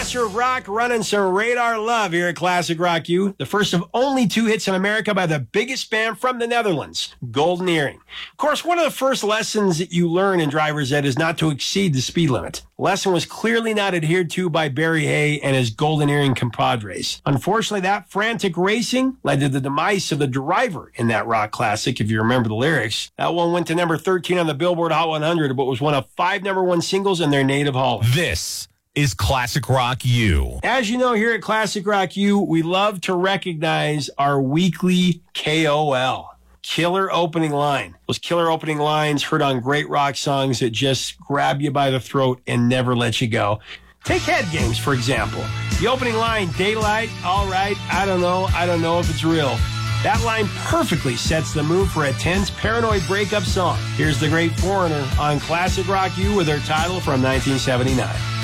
master of rock running some radar love here at Classic Rock U. The first of only 2 hits in America by the biggest band from the Netherlands, Golden Earring. Of course, one of the first lessons that you learn in driver's ed is not to exceed the speed limit. The lesson was clearly not adhered to by Barry Hay and his Golden Earring compadres. Unfortunately, that frantic racing led to the demise of the driver in that rock classic, if you remember the lyrics. That one went to number 13 on the Billboard Hot 100, but was one of 5 #1 singles in their native Holland. This is Classic Rock U. As you know, here at Classic Rock U, we love to recognize our weekly KOL. Killer opening line. Those killer opening lines heard on great rock songs that just grab you by the throat and never let you go. Take Head Games, for example. The opening line, daylight, all right, I don't know if it's real. That line perfectly sets the mood for a tense, paranoid breakup song. Here's the great Foreigner on Classic Rock U with their title from 1979.